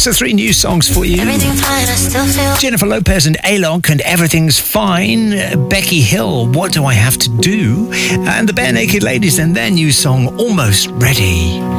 So 3 new songs for you. Jennifer Lopez and Alok and Everything's Fine. Becky Hill, What Do I Have to Do? And the Bare Naked Ladies and their new song, Almost Ready.